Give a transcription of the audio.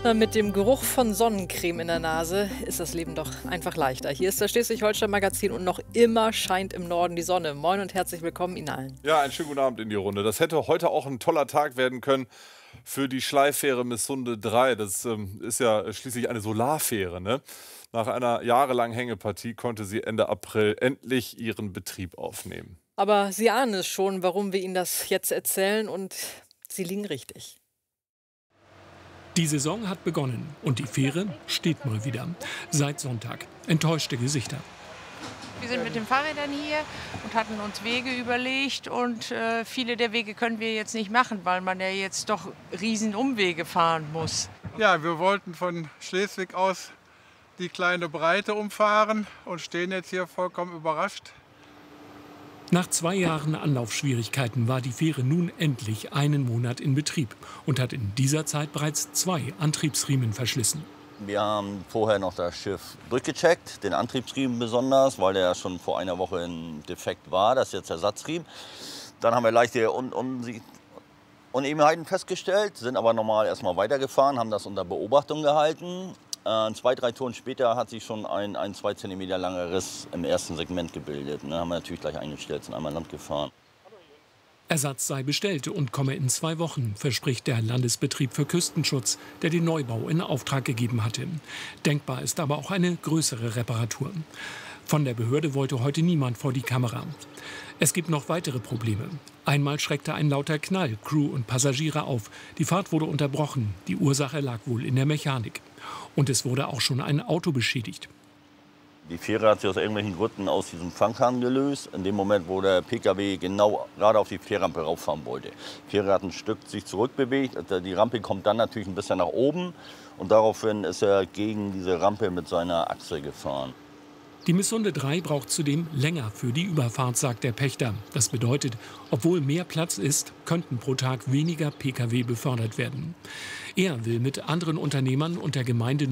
Na, mit dem Geruch von Sonnencreme in der Nase ist das Leben doch einfach leichter. Hier ist das Schleswig-Holstein-Magazin und noch immer scheint im Norden die Sonne. Moin und herzlich willkommen Ihnen allen. Ja, einen schönen guten Abend in die Runde. Das hätte heute auch ein toller Tag werden können für die Schleifähre Missunde 3. Das ist ja schließlich eine Solarfähre, ne? Nach einer jahrelangen Hängepartie konnte sie Ende April endlich ihren Betrieb aufnehmen. Aber Sie ahnen es schon, warum wir Ihnen das jetzt erzählen, und Sie liegen richtig. Die Saison hat begonnen und die Fähre steht mal wieder. Seit Sonntag. Enttäuschte Gesichter. Wir sind mit den Fahrrädern hier und hatten uns Wege überlegt und viele der Wege können wir jetzt nicht machen, weil man ja jetzt doch riesen Umwege fahren muss. Ja, wir wollten von Schleswig aus die kleine Breite umfahren und stehen jetzt hier vollkommen überrascht. Nach 2 Jahren Anlaufschwierigkeiten war die Fähre nun endlich einen Monat in Betrieb und hat in dieser Zeit bereits 2 Antriebsriemen verschlissen. Wir haben vorher noch das Schiff durchgecheckt, den Antriebsriemen besonders, weil der schon vor einer Woche ein Defekt war. Das ist jetzt Ersatzriemen. Dann haben wir leichte Unebenheiten festgestellt, sind aber normal erstmal weitergefahren, haben das unter Beobachtung gehalten. 2-3 Touren später hat sich schon ein 2 cm langer Riss im ersten Segment gebildet. Dann haben wir natürlich gleich eingestellt, sind einmal Land gefahren. Ersatz sei bestellt und komme in 2 Wochen, verspricht der Landesbetrieb für Küstenschutz, der den Neubau in Auftrag gegeben hatte. Denkbar ist aber auch eine größere Reparatur. Von der Behörde wollte heute niemand vor die Kamera. Es gibt noch weitere Probleme. Einmal schreckte ein lauter Knall Crew und Passagiere auf. Die Fahrt wurde unterbrochen. Die Ursache lag wohl in der Mechanik. Und es wurde auch schon ein Auto beschädigt. Die Fähre hat sich aus irgendwelchen Gründen aus diesem Fanghahn gelöst. In dem Moment, wo der Pkw genau gerade auf die Fährrampe rauffahren wollte. Die Fähre hat ein Stück sich zurückbewegt. Die Rampe kommt dann natürlich ein bisschen nach oben. Und daraufhin ist er gegen diese Rampe mit seiner Achse gefahren. Die Missunde 3 braucht zudem länger für die Überfahrt, sagt der Pächter. Das bedeutet, obwohl mehr Platz ist, könnten pro Tag weniger Pkw befördert werden. Er will mit anderen Unternehmern und der Gemeinde